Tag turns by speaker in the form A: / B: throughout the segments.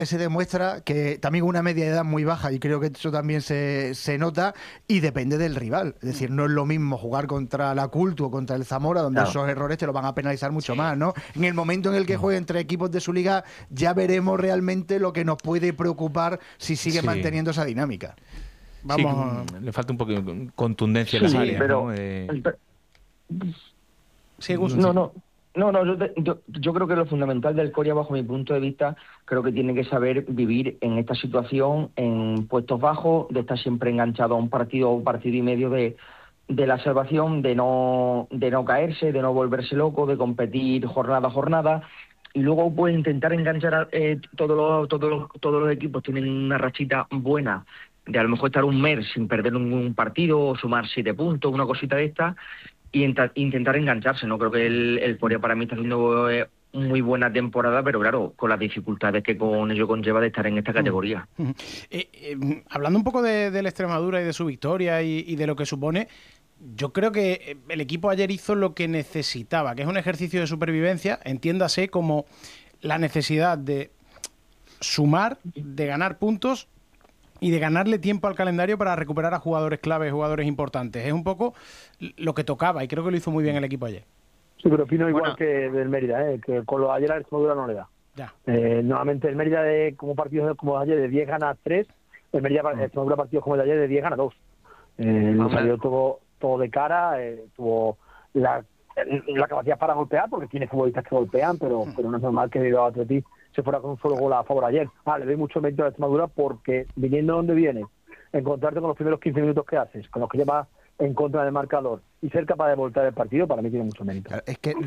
A: se demuestra que también una media de edad muy baja, y creo que eso también se nota, y depende del rival. Es decir, no es lo mismo jugar contra la Cultu o contra el Zamora, donde
B: Claro.
A: esos errores te lo van a penalizar mucho
C: Sí.
A: más, ¿no? En el momento en el que juegue entre equipos de su liga, ya veremos realmente lo que nos puede preocupar si sigue
C: Sí.
A: manteniendo esa dinámica.
C: Sí,
A: Vamos.
C: le falta un poco de contundencia en las
B: Sí,
C: áreas,
B: pero
C: ¿no?
D: Sí, Gus.
B: no, no. No, yo creo que lo fundamental del Coria, bajo mi punto de vista, creo que tiene que saber vivir en esta situación, en puestos bajos, de estar siempre enganchado a un partido o un partido y medio de la salvación, de no caerse, de no volverse loco, de competir jornada a jornada. Y luego pues intentar enganchar a todos los equipos tienen una rachita buena de a lo mejor estar un mes sin perder ningún partido o sumar 7 puntos, una cosita de esta, y intentar engancharse, ¿no? Creo que el Corea para mí está haciendo muy buena temporada, pero claro, con las dificultades que con ello conlleva de estar en esta categoría.
D: Hablando un poco de la Extremadura y de su victoria y de lo que supone, yo creo que el equipo ayer hizo lo que necesitaba, que es un ejercicio de supervivencia, entiéndase como la necesidad de sumar, de ganar puntos y de ganarle tiempo al calendario para recuperar a jugadores claves, jugadores importantes. Es un poco lo que tocaba y creo que lo hizo muy bien el equipo ayer.
E: Sí, pero opino igual que del Mérida, que con lo de ayer a la Extremadura no le da.
D: Ya.
E: Nuevamente el Mérida como partidos como ayer de 10 gana 3, el Mérida Extremadura partidos como el de ayer de 10 gana 2. Le salió todo de cara, tuvo la capacidad para golpear, porque tiene futbolistas que golpean, pero no es normal que Bilbao Athletic se fuera con un solo gol a favor ayer. Le doy mucho mérito a la Extremadura porque viniendo donde viene, encontrarte con los primeros 15 minutos que haces, con los que llevas en contra del marcador y ser capaz de voltar el partido, para mí tiene mucho mérito.
A: Claro, es que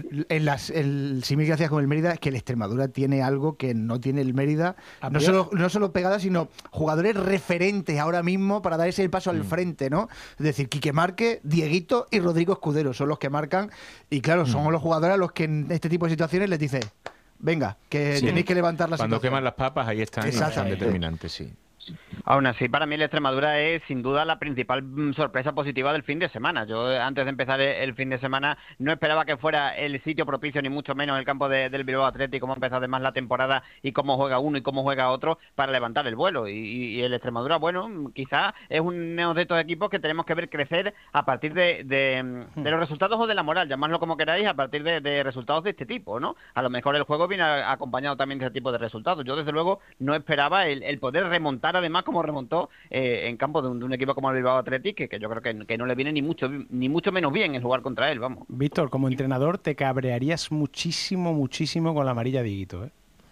A: el símil que hacías con el Mérida es que el Extremadura tiene algo que no tiene el Mérida, no solo pegada, sino jugadores referentes ahora mismo para dar ese paso al frente, ¿no? Es decir, Quique Márquez, Dieguito y Rodrigo Escudero son los que marcan, y claro, son los jugadores a los que en este tipo de situaciones les dice, venga, que tenéis que levantar la
C: Cuando
A: situación.
C: queman las papas, ahí están, y son determinantes, sí.
F: Aún así, para mí la Extremadura es sin duda la principal sorpresa positiva del fin de semana. Yo antes de empezar el fin de semana no esperaba que fuera el sitio propicio, ni mucho menos el campo del Bilbao Athletic, cómo empezó además la temporada y cómo juega uno y cómo juega otro para levantar el vuelo. Y el Extremadura, bueno, quizás es uno de estos equipos que tenemos que ver crecer a partir de los resultados o de la moral, llamadlo como queráis, a partir de resultados de este tipo, ¿no? A lo mejor el juego viene acompañado también de ese tipo de resultados. Yo desde luego no esperaba el poder remontar además como remontó en campo de un equipo como el Bilbao Athletic, que yo creo que no le viene ni mucho menos bien el jugar contra él, vamos.
D: Víctor, como entrenador te cabrearías muchísimo con la amarilla de Higuito, ¿eh?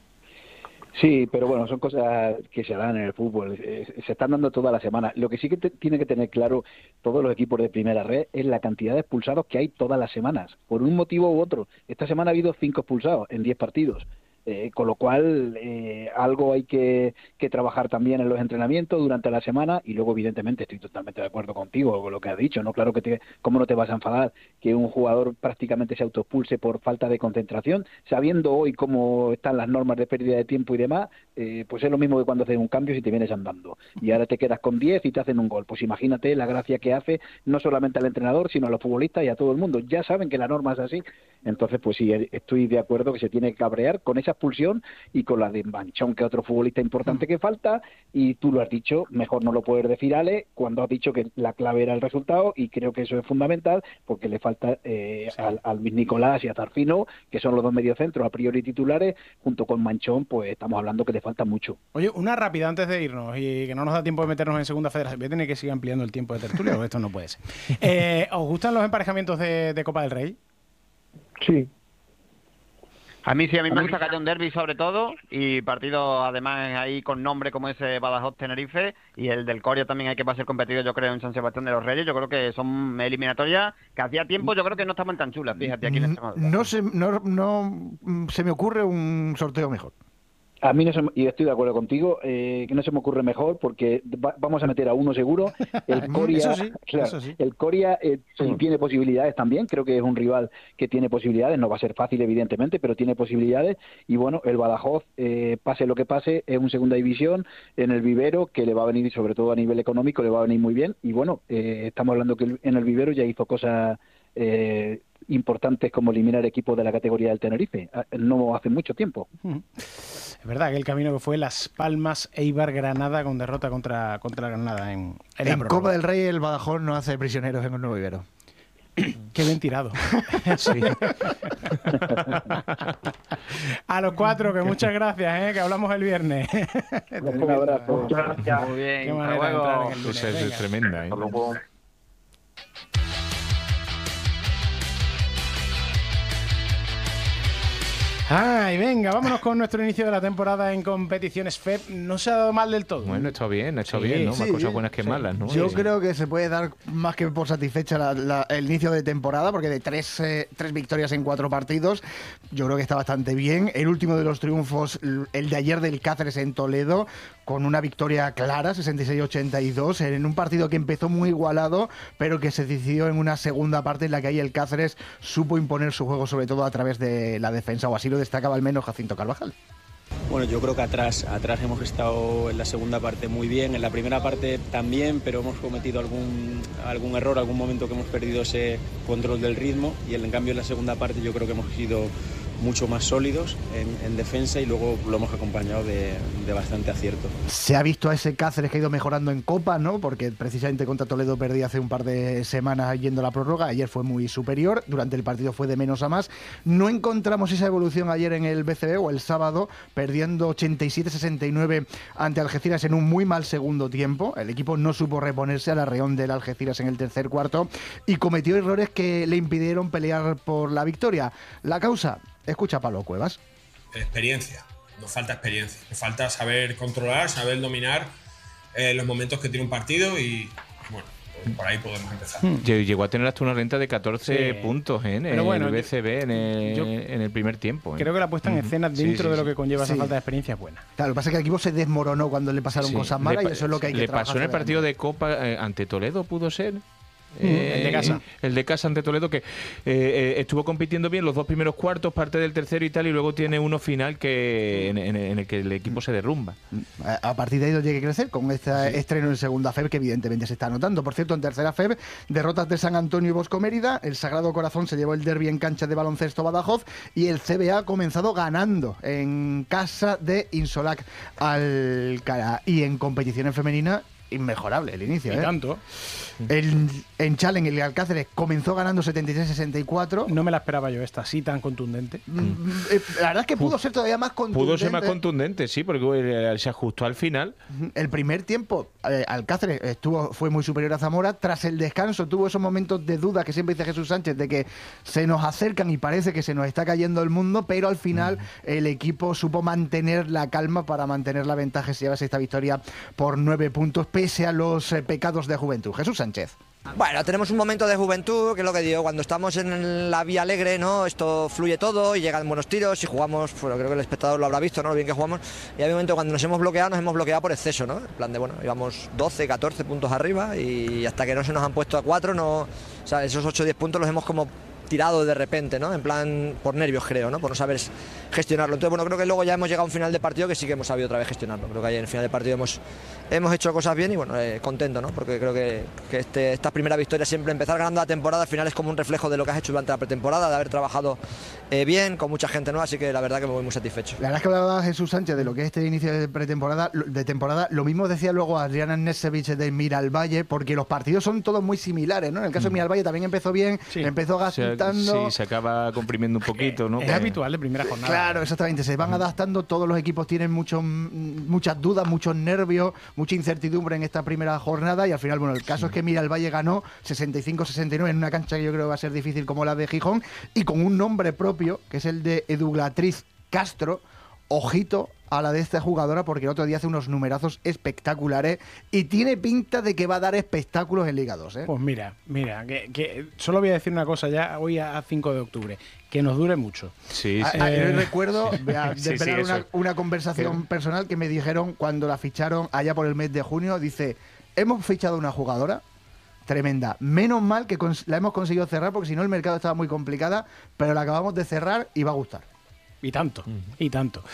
G: Sí, pero bueno, son cosas que se dan en el fútbol, se están dando toda la semana. Lo que sí que tiene que tener claro todos los equipos de primera red es la cantidad de expulsados que hay todas las semanas, por un motivo u otro. Esta semana ha habido 5 expulsados en 10 partidos. Con lo cual algo hay que trabajar también en los entrenamientos durante la semana, y luego evidentemente estoy totalmente de acuerdo contigo con lo que has dicho, ¿no? Claro que cómo no te vas a enfadar que un jugador prácticamente se autoexpulse por falta de concentración, sabiendo hoy cómo están las normas de pérdida de tiempo y demás, pues es lo mismo que cuando haces un cambio si te vienes andando y ahora te quedas con 10 y te hacen un gol. Pues imagínate la gracia que hace no solamente al entrenador sino a los futbolistas y a todo el mundo. Ya saben que la norma es así, entonces pues sí, estoy de acuerdo que se tiene que cabrear con esa expulsión y con la de Manchón, que es otro futbolista importante que falta, y tú lo has dicho, mejor no lo puedes decir, Ale, cuando has dicho que la clave era el resultado, y creo que eso es fundamental, porque le falta al Luis Nicolás y a Zarfino, que son los dos mediocentros a priori titulares, junto con Manchón, pues estamos hablando que le falta mucho.
D: Oye, una rápida antes de irnos, y que no nos da tiempo de meternos en segunda federación, voy a tener que seguir ampliando el tiempo de tertulia, porque esto no puede ser. ¿Os gustan los emparejamientos de Copa del Rey?
E: Sí.
F: A mí sí, a mí me gusta que haya un derbi sobre todo, y partido además ahí con nombre como ese Badajoz-Tenerife, y el del Coria también hay que pasar competido, yo creo, en San Sebastián de los Reyes. Yo creo que son eliminatorias que hacía tiempo yo creo que no estaban tan chulas, fíjate, aquí en Extremadura.
A: No se me ocurre un sorteo mejor.
G: A mí no y estoy de acuerdo contigo, que no se me ocurre mejor, porque vamos a meter a uno seguro. El Coria,
D: eso sí,
G: claro,
D: eso sí.
G: El Coria sí tiene posibilidades también, creo que es un rival que tiene posibilidades, no va a ser fácil evidentemente, pero tiene posibilidades. Y bueno, el Badajoz, pase lo que pase, es un segunda división en el Vivero, que le va a venir, sobre todo a nivel económico, le va a venir muy bien. Y bueno, estamos hablando que en el Vivero ya hizo cosas importantes como eliminar equipos de la categoría del Tenerife, no hace mucho tiempo.
D: Es verdad que el camino que fue Las Palmas, Eibar, Granada con derrota contra la Granada en la prórroga.
A: Copa del Rey el Badajoz no hace prisioneros en un nuevo Vivero.
D: Qué bien tirado. Sí. A los 4, que muchas gracias, que hablamos el viernes.
E: Un abrazo.
B: Muchas gracias.
F: Muy bien,
D: Qué
F: hasta
D: manera de
F: luego.
D: entrar en el lunes.
C: Esa es
D: Venga.
C: tremenda, ¿eh?
B: Hasta luego.
D: Ay, venga, vámonos con nuestro inicio de la temporada en competiciones FEP. No se ha dado mal del todo.
C: Bueno, está bien,
D: Sí,
C: ¿no? Más
A: sí,
C: cosas buenas que malas, ¿no?
A: Yo
C: Sí.
A: creo que se puede dar más que por satisfecha el inicio de temporada, porque de tres victorias en 4 partidos, yo creo que está bastante bien. El último de los triunfos, el de ayer del Cáceres en Toledo, con una victoria clara, 66-82, en un partido que empezó muy igualado, pero que se decidió en una segunda parte en la que ahí el Cáceres supo imponer su juego, sobre todo a través de la defensa, o así lo destacaba al menos Jacinto Carvajal.
H: Bueno, yo creo que atrás hemos estado en la segunda parte muy bien, en la primera parte también, pero hemos cometido algún error, algún momento que hemos perdido ese control del ritmo, y en cambio en la segunda parte yo creo que hemos sido mucho más sólidos en defensa, y luego lo hemos acompañado de bastante acierto.
A: Se ha visto a ese Cáceres que ha ido mejorando en Copa, ¿no? Porque precisamente contra Toledo perdí hace un par de semanas yendo a la prórroga. Ayer fue muy superior, durante el partido fue de menos a más. No encontramos esa evolución ayer en el BCB o el sábado, perdiendo 87-69 ante Algeciras en un muy mal segundo tiempo. El equipo no supo reponerse al arreón del Algeciras en el tercer cuarto y cometió errores que le impidieron pelear por la victoria. La causa, escucha a Pablo Cuevas.
I: Experiencia, nos falta experiencia, nos falta saber controlar, saber dominar los momentos que tiene un partido, y bueno, pues por ahí podemos empezar.
C: Llegó a tener hasta una renta de 14 puntos en el BCB
D: yo
C: en el primer tiempo.
D: Creo que la puesta en escena dentro de lo que conlleva esa
A: Sí.
D: falta de experiencia es buena.
A: Claro, lo que pasa es que el equipo se desmoronó cuando le pasaron cosas malas, y eso es lo que hay que
C: Le
A: trabajar.
C: pasó en el
A: sobre
C: partido de Copa ante Toledo, pudo ser.
D: El de casa.
C: El de casa ante Toledo, que estuvo compitiendo bien los 2 primeros cuartos, parte del tercero y tal, y luego tiene uno final que en el que el equipo se derrumba.
A: A partir de ahí no tiene que crecer con este estreno en segunda FEB, que evidentemente se está notando. Por cierto, en tercera FEB, derrotas de San Antonio y Bosco Mérida, el Sagrado Corazón se llevó el derbi en cancha de baloncesto Badajoz, y el CBA ha comenzado ganando en casa de Insolac Alcalá. Y en competiciones femeninas, inmejorable el inicio.
D: Y tanto.
A: En Challenge, el Alcáceres comenzó ganando 76-64.
D: No me la esperaba yo esta, así tan contundente.
A: La verdad es que pudo ser todavía más contundente.
C: Pudo ser más contundente, sí, porque se ajustó al final.
A: El primer tiempo, Alcáceres fue muy superior a Zamora. Tras el descanso tuvo esos momentos de duda que siempre dice Jesús Sánchez, de que se nos acercan y parece que se nos está cayendo el mundo, pero al final el equipo supo mantener la calma para mantener la ventaja y llevarse esta victoria por 9 puntos, pese a los pecados de juventud. Jesús Sánchez.
J: Bueno, tenemos un momento de juventud, que es lo que digo, cuando estamos en la vía alegre, ¿no? Esto fluye todo y llegan buenos tiros y jugamos, bueno, creo que el espectador lo habrá visto, ¿no? Lo bien que jugamos. Y hay un momento cuando nos hemos bloqueado por exceso, ¿no? En plan de, bueno, íbamos 12, 14 puntos arriba, y hasta que no se nos han puesto a 4, no, o sea, esos 8 o 10 puntos los hemos como tirado de repente, ¿no? En plan, por nervios, creo, ¿no? Por no saber gestionarlo. Entonces, bueno, creo que luego ya hemos llegado a un final de partido que sí que hemos sabido otra vez gestionarlo. Creo que ahí en el final de partido hemos hecho cosas bien, y bueno, contento, ¿no? Porque creo que esta primera victoria, siempre empezar ganando la temporada, al final es como un reflejo de lo que has hecho durante la pretemporada, de haber trabajado bien, con mucha gente nueva, así que la verdad que me voy muy satisfecho.
A: La verdad es que hablaba Jesús Sánchez de lo que es este inicio de pretemporada, de temporada. Lo mismo decía luego Adriana Nesevich de Miralvalle, porque los partidos son todos muy similares, ¿no? En el caso de Miralvalle también empezó bien, empezó gastando.
C: Sí, se acaba comprimiendo un poquito, ¿no?
D: Es habitual de primera jornada.
A: Claro, exactamente. Se van adaptando, todos los equipos tienen muchas dudas, muchos nervios, mucha incertidumbre en esta primera jornada, y al final, bueno, el caso es que Miralvalle ganó 65-69 en una cancha que yo creo que va a ser difícil como la de Gijón, y con un nombre propio, que es el de Eduglatriz Castro. Ojito a la de esta jugadora, porque el otro día hace unos numerazos espectaculares y tiene pinta de que va a dar espectáculos en Liga 2, ¿eh?
D: Pues mira, que solo voy a decir una cosa ya hoy a 5 de octubre, que nos dure mucho.
C: Sí, sí.
A: Yo recuerdo de
C: Sí, sí,
A: una conversación personal que me dijeron cuando la ficharon allá por el mes de junio. Dice, hemos fichado una jugadora tremenda, menos mal que la hemos conseguido cerrar, porque si no el mercado estaba muy complicada, pero la acabamos de cerrar y va a gustar.
D: Y tanto, y tanto.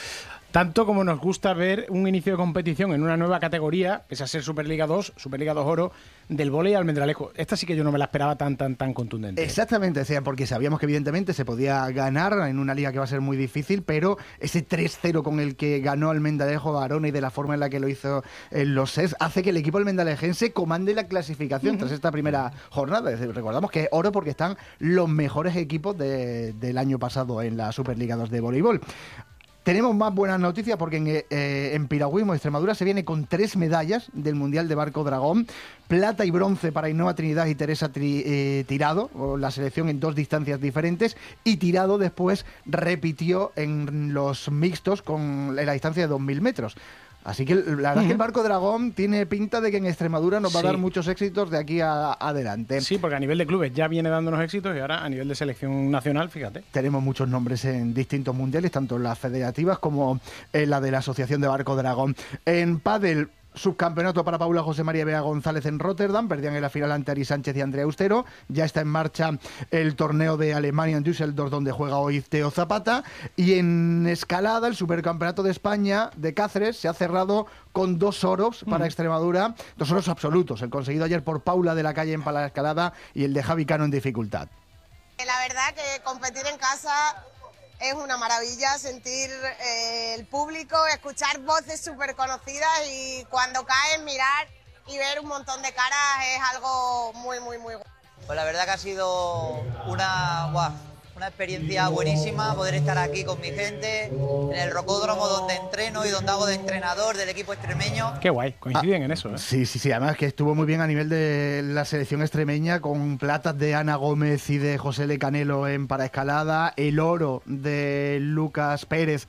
D: Tanto como nos gusta ver un inicio de competición en una nueva categoría, pese a ser Superliga 2 Oro, del vóley Almendralejo. Esta sí que yo no me la esperaba tan contundente.
A: Exactamente, o sea, porque sabíamos que evidentemente se podía ganar en una liga que va a ser muy difícil, pero ese 3-0 con el que ganó Almendralejo Barona y de la forma en la que lo hizo en los sets hace que el equipo almendralejense comande la clasificación tras esta primera jornada. Es decir, recordamos que es oro porque están los mejores equipos del año pasado en la Superliga 2 de voleibol. Tenemos más buenas noticias porque en piragüismo Extremadura se viene con 3 medallas del Mundial de Barco Dragón, plata y bronce para Ainhoa Trinidad y Teresa Tirado, o la selección en 2 distancias diferentes, y Tirado después repitió en los mixtos en la distancia de 2.000 metros. Así que la verdad es que el Barco Dragón tiene pinta de que en Extremadura nos va a dar muchos éxitos de aquí adelante.
D: Sí, porque a nivel de clubes ya viene dándonos éxitos y ahora a nivel de selección nacional, fíjate.
A: Tenemos muchos nombres en distintos mundiales, tanto en las federativas como en la de la Asociación de Barco Dragón. En pádel, subcampeonato para Paula José María Bea González en Rotterdam, perdían en la final ante Ari Sánchez y Andrea Austero. Ya está en marcha el torneo de Alemania en Düsseldorf, donde juega hoy Teo Zapata. Y en escalada, el supercampeonato de España de Cáceres se ha cerrado con 2 oros para Extremadura, 2 oros absolutos, el conseguido ayer por Paula de la Calle en paraescalada y el de Javi Cano en dificultad.
K: La verdad que competir en casa es una maravilla, sentir el público, escuchar voces súper conocidas y cuando caes mirar y ver un montón de caras es algo muy, muy, muy bueno.
L: Pues la verdad que ha sido una experiencia buenísima poder estar aquí con mi gente, en el rocódromo donde entreno y donde hago de entrenador del equipo extremeño.
D: Qué guay, coinciden en eso, ¿eh?
A: Sí, además que estuvo muy bien a nivel de la selección extremeña, con platas de Ana Gómez y de José Le Canelo en paraescalada, el oro de Lucas Pérez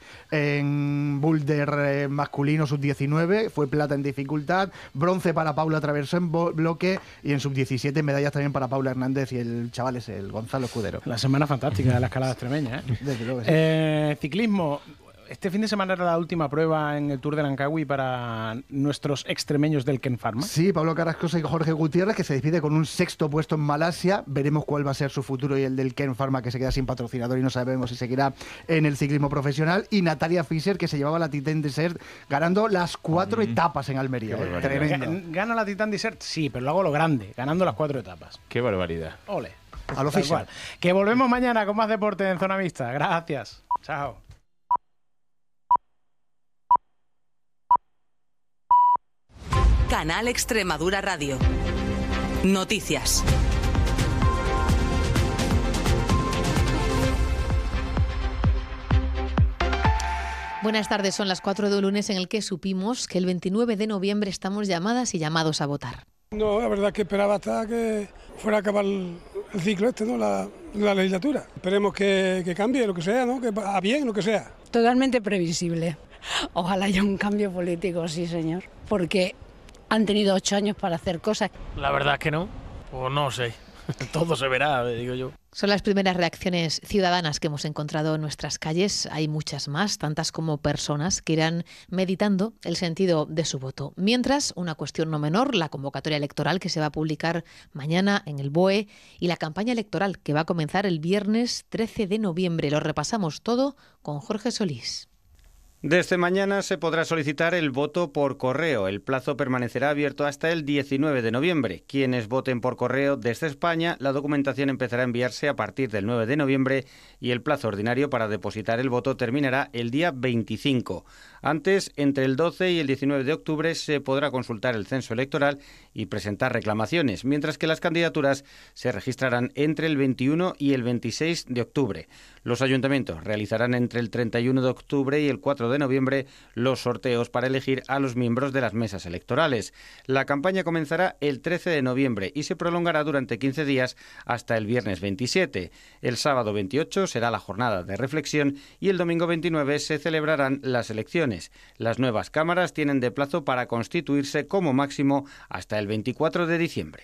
A: en boulder masculino sub-19, fue plata en dificultad, bronce para Paula Traverso en bloque y en sub-17 medallas también para Paula Hernández y el chaval es el Gonzalo Escudero.
D: La semana fantástica de la escalada extremeña, ¿eh?
A: Desde luego, sí.
D: Ciclismo. Este fin de semana era la última prueba en el Tour de Langkawi para nuestros extremeños del Ken Pharma.
A: Sí, Pablo Carrascosa y Jorge Gutiérrez, que se despide con un 6º puesto en Malasia. Veremos cuál va a ser su futuro y el del Ken Pharma, que se queda sin patrocinador y no sabemos si seguirá en el ciclismo profesional. Y Natalia Fischer, que se llevaba la Titan Desert ganando las 4 etapas en Almería. Tremendo.
D: ¿Gana la Titan Desert? Sí, pero luego lo grande, ganando las 4 etapas.
C: Qué barbaridad.
D: Ole.
A: A lo Fischer.
D: Que volvemos mañana con más deporte en Zona Mixta. Gracias. Chao.
M: Canal Extremadura Radio. Noticias.
N: Buenas tardes, son las 4 de lunes en el que supimos que el 29 de noviembre estamos llamadas y llamados a votar.
O: No, la verdad es que esperaba hasta que fuera a acabar el ciclo este, ¿no? La legislatura. Esperemos que cambie lo que sea, ¿no? Que a bien lo que sea.
P: Totalmente previsible. Ojalá haya un cambio político, sí señor, porque han tenido 8 años para hacer cosas.
Q: La verdad es que no, pues no sé, todo se verá, digo yo.
N: Son las primeras reacciones ciudadanas que hemos encontrado en nuestras calles. Hay muchas más, tantas como personas que irán meditando el sentido de su voto. Mientras, una cuestión no menor, la convocatoria electoral que se va a publicar mañana en el BOE y la campaña electoral que va a comenzar el viernes 13 de noviembre. Lo repasamos todo con Jorge Solís.
R: Desde mañana se podrá solicitar el voto por correo. El plazo permanecerá abierto hasta el 19 de noviembre. Quienes voten por correo desde España, la documentación empezará a enviarse a partir del 9 de noviembre y el plazo ordinario para depositar el voto terminará el día 25. Antes, entre el 12 y el 19 de octubre, se podrá consultar el censo electoral y presentar reclamaciones, mientras que las candidaturas se registrarán entre el 21 y el 26 de octubre. Los ayuntamientos realizarán entre el 31 de octubre y el 4 de noviembre los sorteos para elegir a los miembros de las mesas electorales. La campaña comenzará el 13 de noviembre y se prolongará durante 15 días hasta el viernes 27. El sábado 28 será la jornada de reflexión y el domingo 29 se celebrarán las elecciones. Las nuevas cámaras tienen de plazo para constituirse como máximo hasta el 24 de diciembre.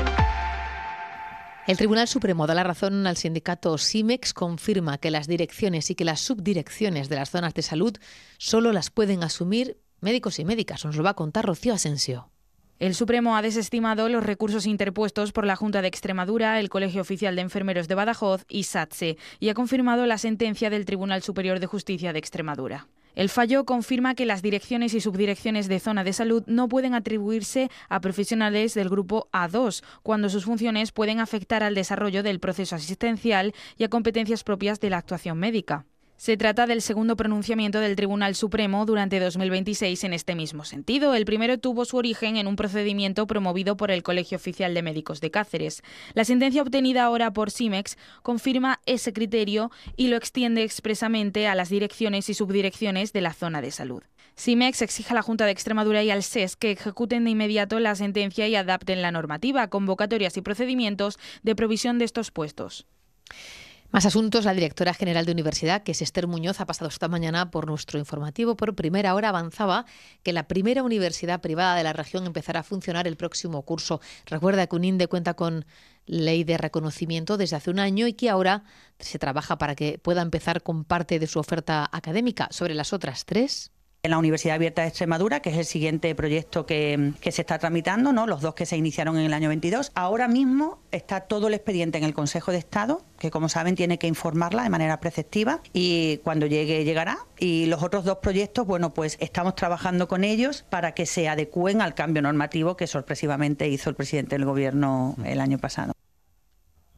N: El Tribunal Supremo da la razón al sindicato SIMEX, confirma que las direcciones y que las subdirecciones de las zonas de salud solo las pueden asumir médicos y médicas. Nos lo va a contar Rocío Asensio.
S: El Supremo ha desestimado los recursos interpuestos por la Junta de Extremadura, el Colegio Oficial de Enfermeros de Badajoz y SATSE y ha confirmado la sentencia del Tribunal Superior de Justicia de Extremadura. El fallo confirma que las direcciones y subdirecciones de zona de salud no pueden atribuirse a profesionales del grupo A2, cuando sus funciones pueden afectar al desarrollo del proceso asistencial y a competencias propias de la actuación médica. Se trata del segundo pronunciamiento del Tribunal Supremo durante 2026 en este mismo sentido. El primero tuvo su origen en un procedimiento promovido por el Colegio Oficial de Médicos de Cáceres. La sentencia obtenida ahora por Simex confirma ese criterio y lo extiende expresamente a las direcciones y subdirecciones de la zona de salud. Simex exige a la Junta de Extremadura y al SES que ejecuten de inmediato la sentencia y adapten la normativa, convocatorias y procedimientos de provisión de estos puestos.
N: Más asuntos. La directora general de Universidad, que es Esther Muñoz, ha pasado esta mañana por nuestro informativo. Por primera hora avanzaba que la primera universidad privada de la región empezará a funcionar el próximo curso. Recuerda que UNINDE cuenta con ley de reconocimiento desde hace un año y que ahora se trabaja para que pueda empezar con parte de su oferta académica. Sobre las otras tres,
T: en la Universidad Abierta de Extremadura, que es el siguiente proyecto que se está tramitando, ¿no? Los dos que se iniciaron en el año 22. Ahora mismo está todo el expediente en el Consejo de Estado, que como saben tiene que informarla de manera preceptiva y cuando llegue, llegará. Y los otros dos proyectos, bueno, pues estamos trabajando con ellos para que se adecúen al cambio normativo que sorpresivamente hizo el presidente del Gobierno el año pasado.